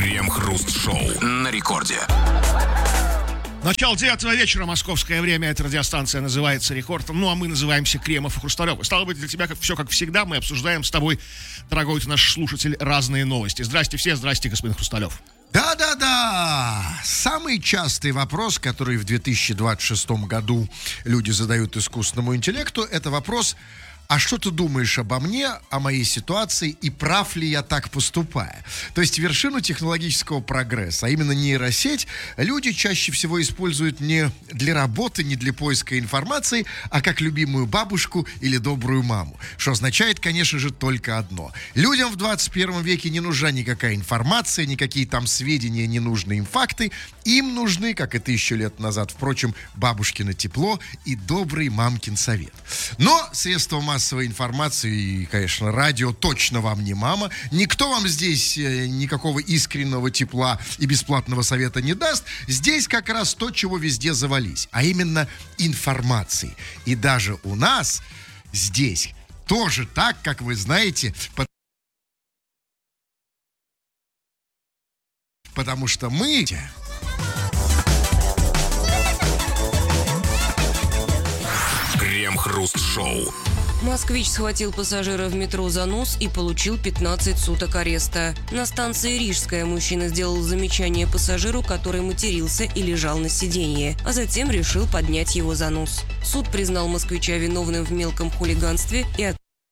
Крем-хруст-шоу на рекорде. Начало 9 вечера, московское время. Эта радиостанция называется «Рекорд». Ну, а мы называемся Кремов и Хрусталев. Стало быть, для тебя все как всегда. Мы обсуждаем с тобой, дорогой ты наш слушатель, разные новости. Здрасте все, здрасте, господин Хрусталев. Да-да-да! Самый частый вопрос, который в 2026 году люди задают искусственному интеллекту, это вопрос: а что ты думаешь обо мне, о моей ситуации, и прав ли я так поступаю? То есть вершину технологического прогресса, а именно нейросеть, люди чаще всего используют не для работы, не для поиска информации, а как любимую бабушку или добрую маму. Что означает, конечно же, только одно. Людям в 21 веке не нужна никакая информация, никакие там сведения, ненужные им факты. Им нужны, как и 1000 лет назад, впрочем, бабушкино тепло и добрый мамкин совет. Но средства массовой информации и, конечно, радио точно вам не мама. Никто вам здесь никакого искреннего тепла и бесплатного совета не даст. Здесь как раз то, чего везде завались, а именно информации. И даже у нас здесь тоже так, как вы знаете, потому что мы... Крем-хруст-шоу. Москвич схватил пассажира в метро за нос и получил 15 суток ареста. На станции Рижская мужчина сделал замечание пассажиру, который матерился и лежал на сиденье, а затем решил поднять его за нос. Суд признал москвича виновным в мелком хулиганстве и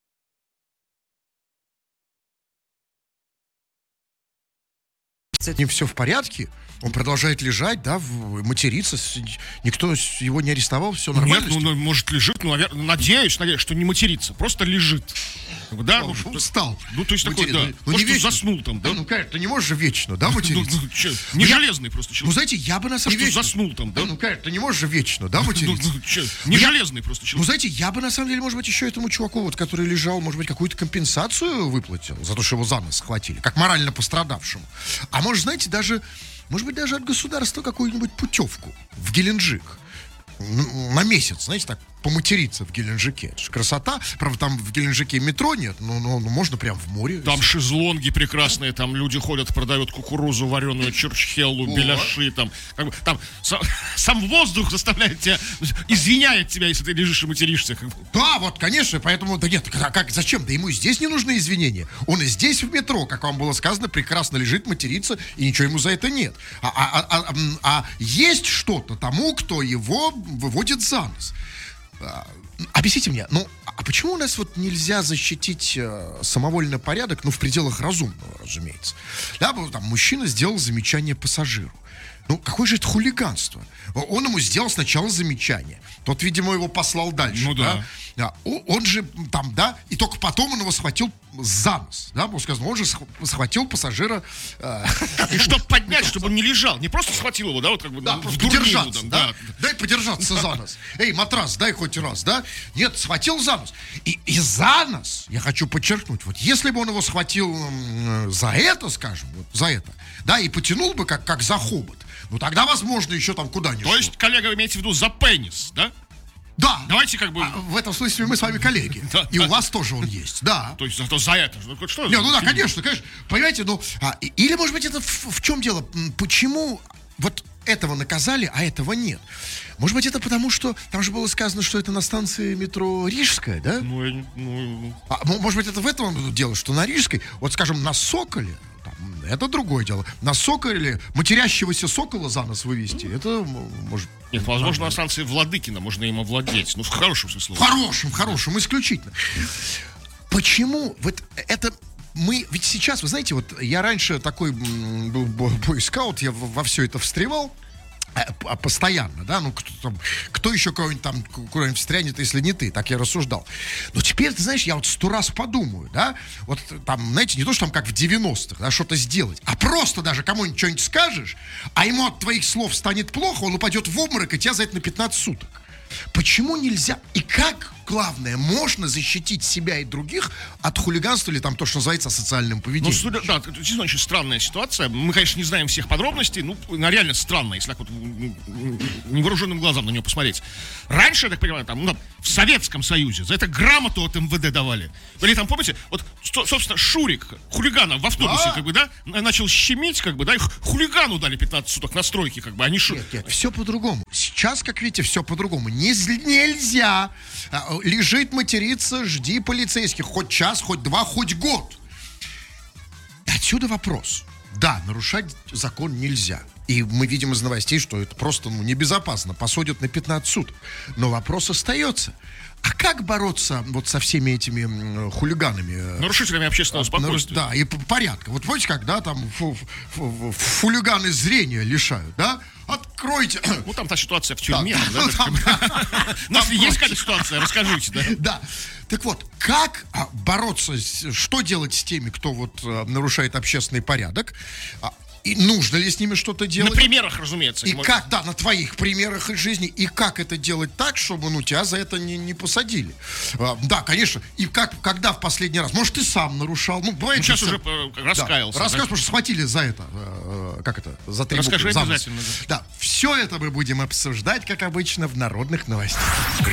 С ним все в порядке, он продолжает лежать, да, материться, никто его не арестовал, все нормально. Нет, ну, может, лежит, ну, надеюсь, что не да, просто лежит. Да, он встал. Ну, то есть такой, да, может, он заснул там, да? Ну, конечно, ты не можешь же вечно, да, материться? Не железный просто человек. Ну, знаете, я бы на самом деле... заснул там, да? Ну, конечно, ты не можешь же вечно, да, материться? Не железный просто человек. Ну, знаете, я бы на самом деле, может быть, еще этому чуваку, вот, который лежал, может быть, какую-то компенсацию выплатил за то, что его за нос схватили, как морально пострадавшему. А может, знаете, даже от государства какую-нибудь путевку в Геленджик. На месяц, знаете, так, поматериться в Геленджике. Это же красота. Правда, там в Геленджике метро нет, но можно прям в море. Там шезлонги прекрасные, там люди ходят, продают кукурузу вареную, чурчхеллу, беляши, там сам воздух заставляет тебя, извиняет тебя, если ты лежишь и материшься. Да, вот, конечно, поэтому, да нет, зачем? Да ему и здесь не нужны извинения. Он и здесь в метро, как вам было сказано, прекрасно лежит, матерится, и ничего ему за это нет. А есть что-то тому, кто его выводит за нос. Объясните мне, а почему у нас вот нельзя защитить самовольный порядок, в пределах разумного, разумеется? Да, там мужчина сделал замечание пассажиру. Какое же это хулиганство? Он ему сделал сначала замечание. Тот, видимо, его послал дальше. Ну да. Он же там, да, и только потом он его схватил за нос. Да, было сказано, он же схватил пассажира. И чтобы поднять, чтобы он не лежал. Не просто схватил его, да, вот как бы. Да, просто подержаться, да. Дай подержаться за нос. Эй, матрас, дай хоть раз, да. Нет, схватил за нос. И за нос, я хочу подчеркнуть, вот если бы он его схватил за это, скажем, вот за это, да, и потянул бы как за хобот, тогда, возможно, еще там куда-нибудь. То есть, коллега, вы имеете в виду за пенис, да? Да. Давайте как бы... в этом смысле мы с вами коллеги. И у вас тоже он есть, да. То есть, за это. Что? Да, конечно. Понимаете, или, может быть, это в чем дело? Почему вот этого наказали, а этого нет? Может быть, это потому, что там же было сказано, что это на станции метро Рижская, да? Может быть, это в этом дело, что на Рижской, вот, скажем, на Соколе, это другое дело. На Соколе матерящегося сокола за нос вывести, это может... Нет, возможно, на станции Владыкина можно им овладеть. В хорошем смысле. В хорошем, исключительно. Почему? Вот это... Мы ведь сейчас, вы знаете, вот я раньше такой был бойскаут, я во все это встревал постоянно, да, кто еще кого-нибудь там куда-нибудь встрянет, если не ты, так я рассуждал. Но теперь, ты знаешь, я вот 100 раз подумаю, да, вот там, знаете, не то, что там как в 90-х, да, что-то сделать, а просто даже кому-нибудь что-нибудь скажешь, а ему от твоих слов станет плохо, он упадет в обморок, и тебя за это на 15 суток. Почему нельзя? И как, главное, можно защитить себя и других от хулиганства или там то, что называется социальным поведением? Да, это действительно очень странная ситуация. Мы, конечно, не знаем всех подробностей, ну, она реально странная, если так вот невооруженным глазом на нее посмотреть. Раньше, я так понимаю, там, ну, в Советском Союзе за это грамоту от МВД давали. Или там, помните, вот, собственно, Шурик, хулигана в автобусе, как бы, да, начал щемить, как бы, да, и хулигану дали 15 суток на стройке, как бы, они Нет, все по-другому. Сейчас, как видите, все по-другому. Нельзя лежит, материться, жди полицейских. Хоть час, хоть два, хоть год. Отсюда вопрос. Да, нарушать закон нельзя. И мы видим из новостей, что это просто небезопасно. Посадят на 15 суток. Но вопрос остается. А как бороться вот со всеми этими хулиганами? Нарушителями общественного спокойствия. Да, и порядка. Вот помните, когда там хулиганы зрения лишают, да? Откройте. Ну, там та ситуация в тюрьме. Ну, если есть какая-то ситуация, расскажите, да? Да. Так вот, как бороться, что делать с теми, кто вот нарушает общественный порядок? И нужно ли с ними что-то делать? На примерах, разумеется. И как, да, на твоих примерах из жизни. И как это делать так, чтобы, тебя за это не посадили? Да, конечно. И когда в последний раз? Может, ты сам нарушал? Бывает, сейчас уже раскаялся. Да, раскаялся, потому что схватили за это. За 3 буквы. Расскажи обязательно. Да, все это мы будем обсуждать, как обычно, в народных новостях.